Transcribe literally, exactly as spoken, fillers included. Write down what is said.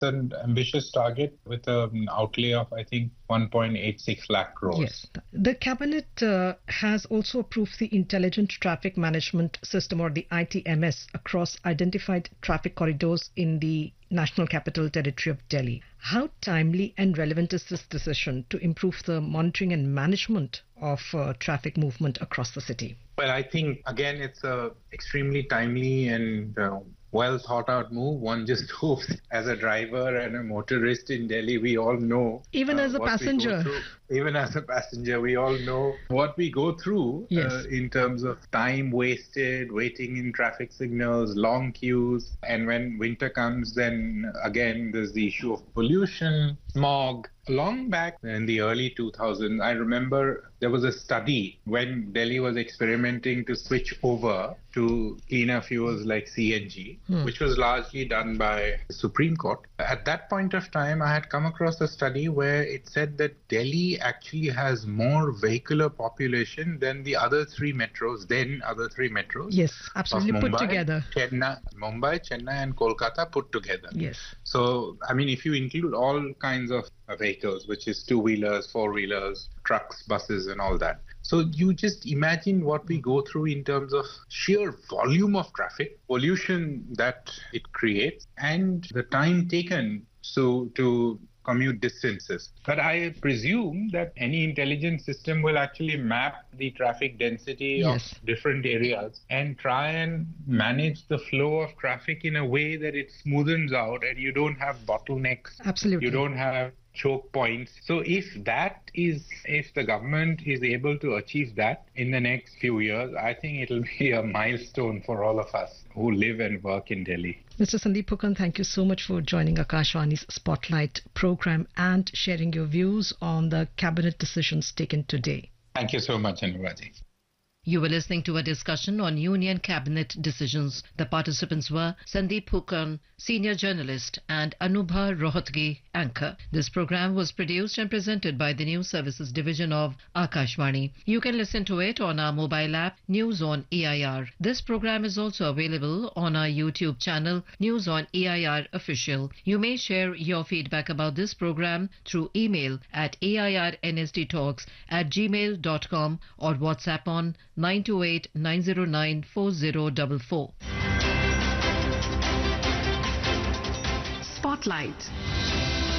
an ambitious target with an outlay of, I think, one point eight six lakh crores. Yes. The Cabinet uh, has also approved the Intelligent Traffic Management System, or the I T M S, across identified traffic corridors in the National Capital Territory of Delhi. How timely and relevant is this decision to improve the monitoring and management of uh, traffic movement across the city? Well, I think, again, it's a extremely timely and uh, well thought out move. One just hopes, as a driver and a motorist in Delhi, we all know. Even uh, as a passenger. Even as a passenger, we all know what we go through yes. uh, in terms of time wasted, waiting in traffic signals, long queues. And when winter comes, then again, there's the issue of pollution, smog. Long back in the early two thousands, I remember there was a study when Delhi was experimenting to switch over to cleaner fuels like C N G, hmm. which was largely done by the Supreme Court. At that point of time, I had come across a study where it said that Delhi actually has more vehicular population than the other three metros, then other three metros. Yes, absolutely, Mumbai, put together. Chennai, Mumbai, Chennai and Kolkata put together. Yes. So, I mean, if you include all kinds of vehicles, which is two-wheelers, four-wheelers, trucks, buses and all that. So you just imagine what we go through in terms of sheer volume of traffic, pollution that it creates, and the time taken so to commute distances. But I presume that any intelligent system will actually map the traffic density yes. of different areas and try and manage the flow of traffic in a way that it smoothens out and you don't have bottlenecks. Absolutely. You don't have choke points. So if that is, if the government is able to achieve that in the next few years, I think it'll be a milestone for all of us who live and work in Delhi. Mister Sandeep Phookan, thank you so much for joining Akashvani's Spotlight program and sharing your views on the cabinet decisions taken today. Thank you so much, Anuradhi. You were listening to a discussion on Union Cabinet decisions. The participants were Sandeep Phookan, senior journalist, and Anubha Rohatgi, anchor. This program was produced and presented by the News Services Division of Akashvani. You can listen to it on our mobile app, News on A I R. This program is also available on our YouTube channel, News on A I R Official. You may share your feedback about this program through email at airnsdtalks at gmail dot com or WhatsApp on nine two eight, nine zero nine, four zero four four. Spotlight.